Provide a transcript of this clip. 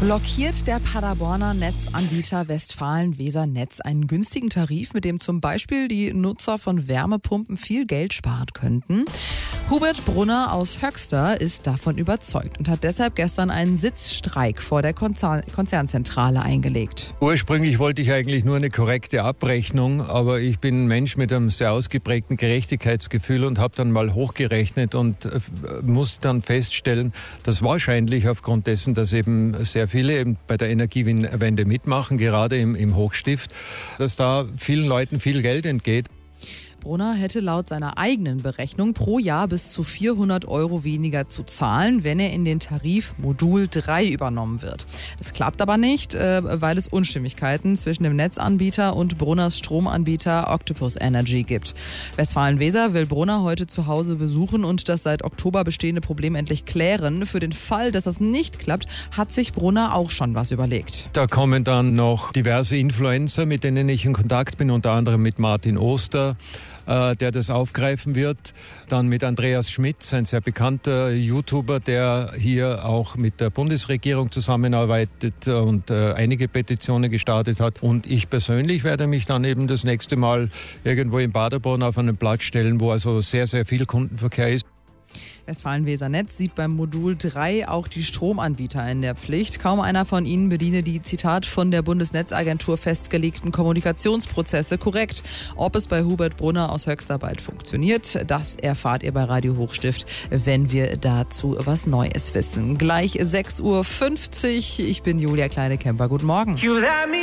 Blockiert der Paderborner Netzanbieter Westfalen-Weser-Netz einen günstigen Tarif, mit dem zum Beispiel die Nutzer von Wärmepumpen viel Geld sparen könnten? Hubert Brunner aus Höxter ist davon überzeugt und hat deshalb gestern einen Sitzstreik vor der Konzernzentrale eingelegt. Ursprünglich wollte ich eigentlich nur eine korrekte Abrechnung, aber ich bin ein Mensch mit einem sehr ausgeprägten Gerechtigkeitsgefühl und habe dann mal hochgerechnet und musste dann feststellen, dass wahrscheinlich aufgrund dessen, dass eben sehr viele eben bei der Energiewende mitmachen, gerade im Hochstift, dass da vielen Leuten viel Geld entgeht. Brunner hätte laut seiner eigenen Berechnung pro Jahr bis zu 400 € weniger zu zahlen, wenn er in den Tarif Modul 3 übernommen wird. Das klappt aber nicht, weil es Unstimmigkeiten zwischen dem Netzanbieter und Brunners Stromanbieter Octopus Energy gibt. Westfalen-Weser will Brunner heute zu Hause besuchen und das seit Oktober bestehende Problem endlich klären. Für den Fall, dass das nicht klappt, hat sich Brunner auch schon was überlegt. Da kommen dann noch diverse Influencer, mit denen ich in Kontakt bin, unter anderem mit Martin Oster, der das aufgreifen wird. Dann mit Andreas Schmitz, ein sehr bekannter YouTuber, der hier auch mit der Bundesregierung zusammenarbeitet und einige Petitionen gestartet hat. Und ich persönlich werde mich dann eben das nächste Mal irgendwo in Paderborn auf einen Platz stellen, wo also sehr, sehr viel Kundenverkehr ist. Westfalen-Weser-Netz sieht beim Modul 3 auch die Stromanbieter in der Pflicht. Kaum einer von ihnen bediene die, Zitat, von der Bundesnetzagentur festgelegten Kommunikationsprozesse korrekt. Ob es bei Hubert Brunner aus Höxter bald funktioniert, das erfahrt ihr bei Radio Hochstift, wenn wir dazu was Neues wissen. Gleich 6:50 Uhr. Ich bin Julia Kleine-Kemper. Guten Morgen.